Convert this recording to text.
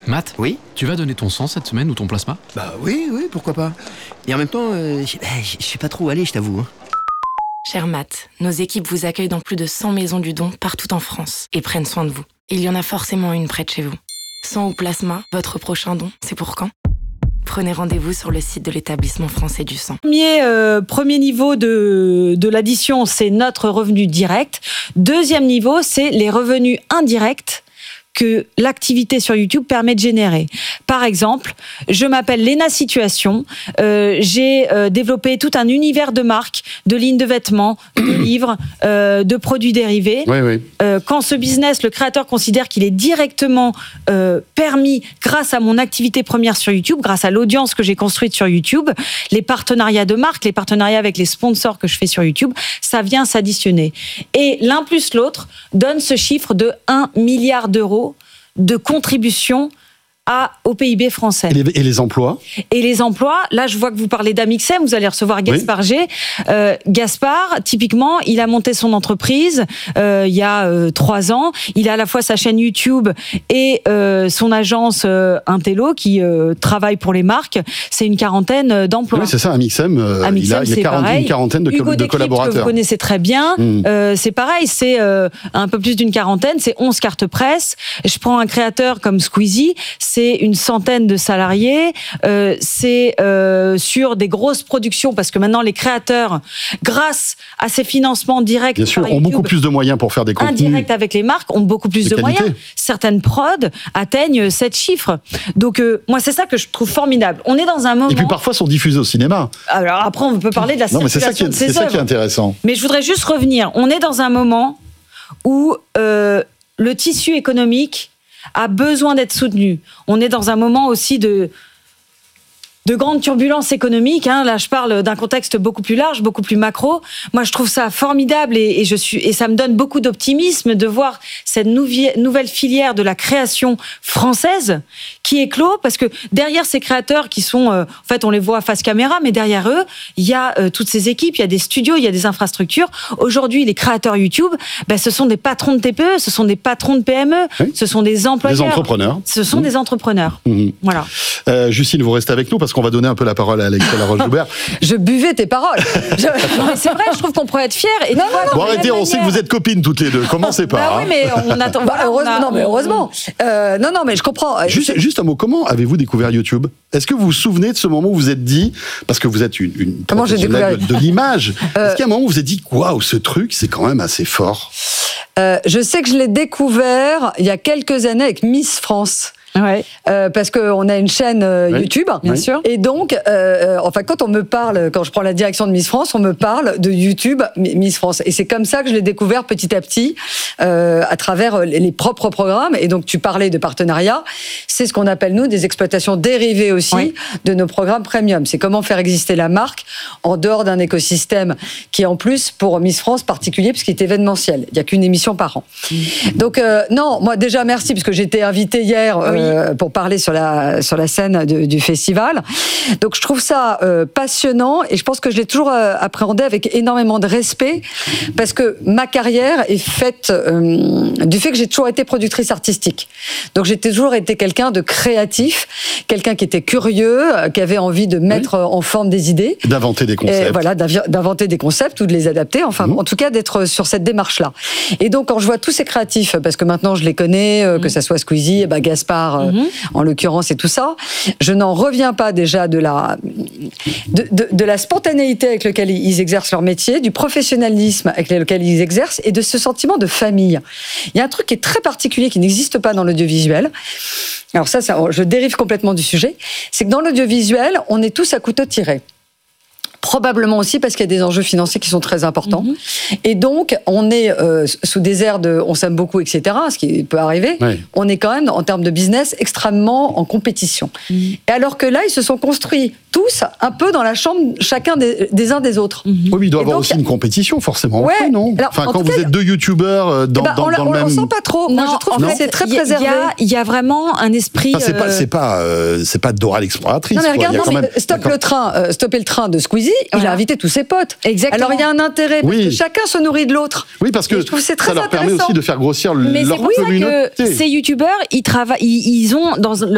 Matt, Oui ? tu vas donner ton sang cette semaine ou ton plasma ? Bah oui, pourquoi pas. Et en même temps, je sais pas trop où aller, je t'avoue. Cher Matt, nos équipes vous accueillent dans plus de 100 maisons du don partout en France et prennent soin de vous. Il y en a forcément une près de chez vous. Sang ou plasma, votre prochain don, c'est pour quand ? Prenez rendez-vous sur le site de l'Établissement français du sang. Premier niveau de l'addition, c'est notre revenu direct. Deuxième niveau, c'est les revenus indirects que l'activité sur YouTube permet de générer. Par exemple, je m'appelle Léna Situation, j'ai développé tout un univers de marques, de lignes de vêtements, de livres, de produits dérivés. Oui. Quand ce business, le créateur considère qu'il est directement permis grâce à mon activité première sur YouTube, grâce à l'audience que j'ai construite sur YouTube, les partenariats de marques, les partenariats avec les sponsors que je fais sur YouTube, ça vient s'additionner. Et l'un plus l'autre donne ce chiffre de 1 milliard d'euros de contribution au PIB français. Et les emplois ? Et les emplois, là je vois que vous parlez d'Amixem, vous allez recevoir Gaspard G. Gaspard, typiquement, il a monté son entreprise il y a 3 ans. Il a à la fois sa chaîne YouTube et son agence Intello qui travaille pour les marques. C'est une quarantaine d'emplois. Oui, c'est ça, Amixem, il a une quarantaine de Hugo collaborateurs. Que vous connaissez très bien, c'est pareil, c'est un peu plus d'une quarantaine, c'est 11 cartes presse. Je prends un créateur comme Squeezie, c'est une centaine de salariés, c'est sur des grosses productions, parce que maintenant les créateurs, grâce à ces financements directs, bien sûr, par ont YouTube, beaucoup plus de moyens pour faire des contenus indirects avec les marques, ont beaucoup plus de qualité. moyens. Certaines prods atteignent 7 chiffres. Donc moi c'est ça que je trouve formidable. On est dans un moment... Et puis parfois sont diffusés au cinéma. Alors après on peut parler de la circulation de ces œuvres. C'est ça qui est intéressant. Mais je voudrais juste revenir. On est dans un moment où le tissu économique a besoin d'être soutenu. On est dans un moment aussi de grandes turbulences économiques. Là, je parle d'un contexte beaucoup plus large, beaucoup plus macro. Moi, je trouve ça formidable et ça me donne beaucoup d'optimisme de voir cette nouvelle filière de la création française qui éclot, parce que derrière ces créateurs qui sont, en fait, on les voit face caméra, mais derrière eux, il y a toutes ces équipes, il y a des studios, il y a des infrastructures. Aujourd'hui, les créateurs YouTube, ce sont des patrons de TPE, ce sont des patrons de PME, oui. Ce sont des employeurs. Des entrepreneurs. Ce sont des entrepreneurs. Voilà. Justine, vous restez avec nous parce qu'on va donner un peu la parole à Alexia Laroche-Joubert. Je buvais tes paroles. Non, mais c'est vrai, je trouve qu'on pourrait être fiers. Et Bon, arrêtez, on sait que vous êtes copines toutes les deux. Commencez pas. Oui, mais on attend. Heureusement. Non, mais je comprends. Juste un mot. Comment avez-vous découvert YouTube ? Est-ce que vous vous souvenez de ce moment où vous êtes dit, parce que vous êtes une professionnelle de l'image, est-ce qu'il y a un moment où vous vous êtes dit, waouh, ce truc, c'est quand même assez fort ? Je sais que je l'ai découvert il y a quelques années avec Miss France. Ouais. Parce qu'on a une chaîne YouTube, bien sûr. Et donc, quand on me parle, quand je prends la direction de Miss France, on me parle de YouTube Miss France. Et c'est comme ça que je l'ai découvert petit à petit, à travers les propres programmes. Et donc, tu parlais de partenariat. C'est ce qu'on appelle, nous, des exploitations dérivées aussi de nos programmes premium. C'est comment faire exister la marque en dehors d'un écosystème qui est en plus, pour Miss France, particulier, puisqu'il est événementiel. Il n'y a qu'une émission par an. Donc, non, moi, déjà, merci, parce que j'ai été invitée hier pour parler sur la scène du festival. Donc je trouve ça passionnant et je pense que je l'ai toujours appréhendé avec énormément de respect, parce que ma carrière est faite du fait que j'ai toujours été productrice artistique. Donc j'ai toujours été quelqu'un de créatif, quelqu'un qui était curieux, qui avait envie de mettre en forme des idées. D'inventer des concepts. Voilà, d'inventer des concepts ou de les adapter, en tout cas d'être sur cette démarche-là. Et donc quand je vois tous ces créatifs, parce que maintenant je les connais, que ça soit Squeezie, Gaspard, en l'occurrence, et tout ça, je n'en reviens pas déjà de la spontanéité avec laquelle ils exercent leur métier, du professionnalisme avec lequel ils exercent, et de ce sentiment de famille. Il y a un truc qui est très particulier, qui n'existe pas dans l'audiovisuel. Alors ça, je dérive complètement du sujet. C'est que dans l'audiovisuel, on est tous à couteau tiré. Probablement aussi parce qu'il y a des enjeux financiers qui sont très importants. Et donc, on est sous des airs de « on s'aime beaucoup », etc., ce qui peut arriver. Oui. On est quand même, en termes de business, extrêmement en compétition. Et alors que là, ils se sont construits tous un peu dans la chambre, chacun des uns des autres. Oui, mais il doit y avoir aussi une compétition, forcément. Ouais, non alors, quand vous êtes deux youtubeurs dans le même... On ne sent pas trop. Moi, je trouve que c'est très préservé. Il y a vraiment un esprit... C'est pas Dora l'exploratrice. Non, mais regarde, Stopper le train de Squeezie, il a invité tous ses potes. Exactement. Alors, il y a un intérêt, parce que chacun se nourrit de l'autre. Oui, parce que ça leur permet aussi de faire grossir leur communauté. Mais c'est pour ça que ces youtubeurs, ils ont, dans